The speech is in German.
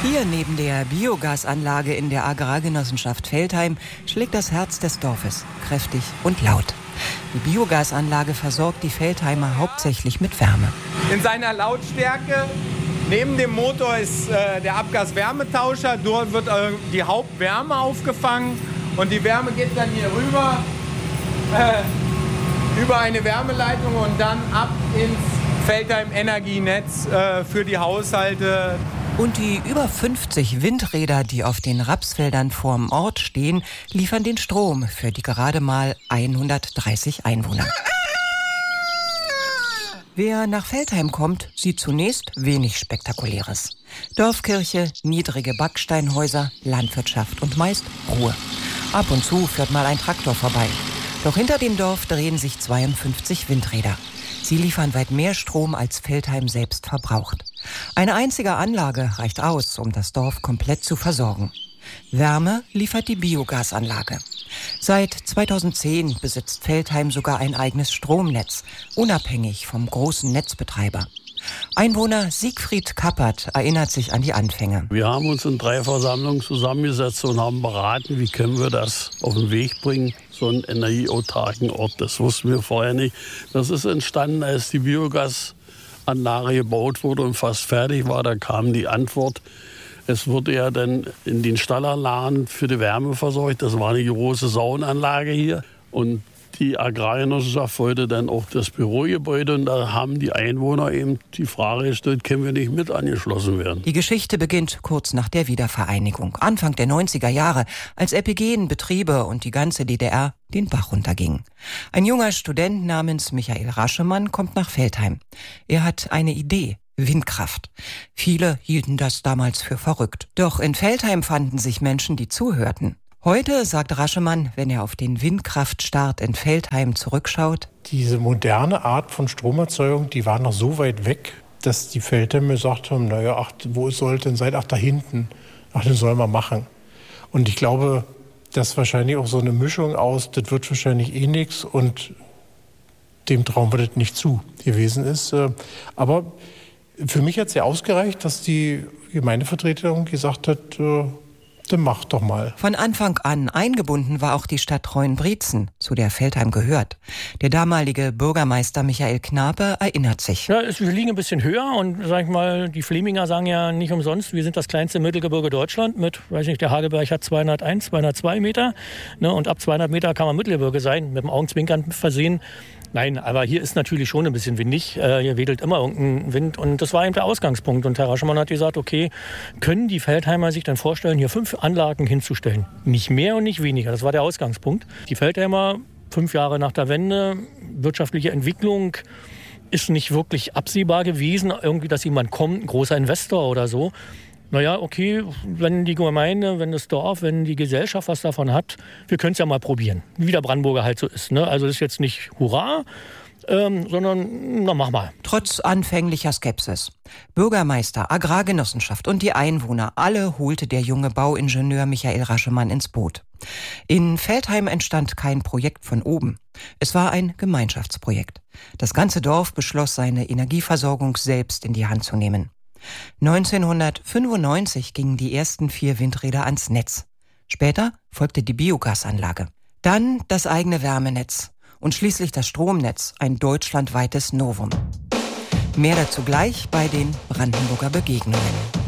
Hier neben der Biogasanlage in der Agrargenossenschaft Veltheim schlägt das Herz des Dorfes, kräftig und laut. Die Biogasanlage versorgt die Veltheimer hauptsächlich mit Wärme. In seiner Lautstärke, neben dem Motor ist der Abgaswärmetauscher. Dort wird die Hauptwärme aufgefangen und die Wärme geht dann hier rüber über eine Wärmeleitung und dann ab ins Veltheim Energienetz für die Haushalte. Und die über 50 Windräder, die auf den Rapsfeldern vorm Ort stehen, liefern den Strom für die gerade mal 130 Einwohner. Wer nach Veltheim kommt, sieht zunächst wenig Spektakuläres. Dorfkirche, niedrige Backsteinhäuser, Landwirtschaft und meist Ruhe. Ab und zu fährt mal ein Traktor vorbei. Doch hinter dem Dorf drehen sich 52 Windräder. Sie liefern weit mehr Strom, als Veltheim selbst verbraucht. Eine einzige Anlage reicht aus, um das Dorf komplett zu versorgen. Wärme liefert die Biogasanlage. Seit 2010 besitzt Veltheim sogar ein eigenes Stromnetz, unabhängig vom großen Netzbetreiber. Einwohner Siegfried Kappert erinnert sich an die Anfänge. Wir haben uns in 3 Versammlungen zusammengesetzt und haben beraten, wie können wir das auf den Weg bringen, so einen energieautarken Ort. Das wussten wir vorher nicht. Das ist entstanden, als die Biogasanlage gebaut wurde und fast fertig war. Da kam die Antwort, es wurde ja dann in den Stallanlagen für die Wärme versorgt. Das war eine große Sauenanlage hier. Und die Agrargenossenschaft wollte dann auch das Bürogebäude. Und da haben die Einwohner eben die Frage gestellt, können wir nicht mit angeschlossen werden? Die Geschichte beginnt kurz nach der Wiedervereinigung, Anfang der 90er Jahre, als epigenen Betriebe und die ganze DDR den Bach runtergingen. Ein junger Student namens Michael Raschemann kommt nach Veltheim. Er hat eine Idee. Windkraft. Viele hielten das damals für verrückt. Doch in Veltheim fanden sich Menschen, die zuhörten. Heute sagt Raschemann, wenn er auf den Windkraftstart in Veltheim zurückschaut: Diese moderne Art von Stromerzeugung, die war noch so weit weg, dass die Veltheimer gesagt haben, naja, ach, wo soll denn sein? Ach, da hinten. Ach, den soll man machen. Und ich glaube, das ist wahrscheinlich auch so eine Mischung aus, das wird wahrscheinlich eh nichts und dem trauen wir das nicht zu gewesen ist. Aber für mich hat es ja ausgereicht, dass die Gemeindevertreterin gesagt hat, dann mach doch mal. Von Anfang an eingebunden war auch die Stadt Treuenbrietzen, zu der Veltheim gehört. Der damalige Bürgermeister Michael Knape erinnert sich. Ja, wir liegen ein bisschen höher und sag ich mal, die Fleminger sagen ja nicht umsonst, wir sind das kleinste Mittelgebirge Deutschland mit, weiß nicht, der Hageberg hat 201, 202 Meter. Ne, und ab 200 Meter kann man Mittelgebirge sein, mit dem Augenzwinkern versehen. Nein, aber hier ist natürlich schon ein bisschen windig. Hier wedelt immer irgendein Wind. Und das war eben der Ausgangspunkt. Und Herr Raschemann hat gesagt, okay, können die Veltheimer sich dann vorstellen, hier 5 Anlagen hinzustellen? Nicht mehr und nicht weniger. Das war der Ausgangspunkt. Die Veltheimer, 5 Jahre nach der Wende, wirtschaftliche Entwicklung ist nicht wirklich absehbar gewesen. Irgendwie, dass jemand kommt, ein großer Investor oder so. Naja, okay, wenn die Gemeinde, wenn das Dorf, wenn die Gesellschaft was davon hat, wir können es ja mal probieren. Wie der Brandenburger halt so ist. Ne? Also das ist jetzt nicht Hurra, sondern na, mach mal. Trotz anfänglicher Skepsis. Bürgermeister, Agrargenossenschaft und die Einwohner, alle holte der junge Bauingenieur Michael Raschemann ins Boot. In Veltheim entstand kein Projekt von oben. Es war ein Gemeinschaftsprojekt. Das ganze Dorf beschloss, seine Energieversorgung selbst in die Hand zu nehmen. 1995 gingen die ersten 4 Windräder ans Netz. Später folgte die Biogasanlage. Dann das eigene Wärmenetz und schließlich das Stromnetz, ein deutschlandweites Novum. Mehr dazu gleich bei den Brandenburger Begegnungen.